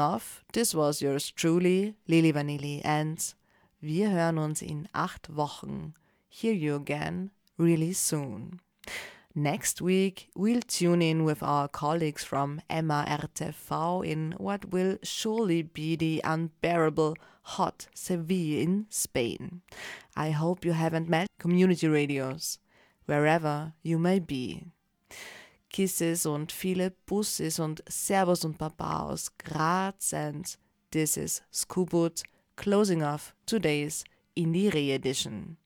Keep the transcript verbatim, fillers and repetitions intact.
off. This was yours truly, Lili Vanilli, and wir hören uns in acht Wochen. Hear you again really soon. Next week, we'll tune in with our colleagues from M A R T V in what will surely be the unbearable hot Seville in Spain. I hope you haven't met community radios, wherever you may be. Kisses und viele Busses und Servus und Baba aus Graz, and this is Skubut closing off today's Indie Re edition.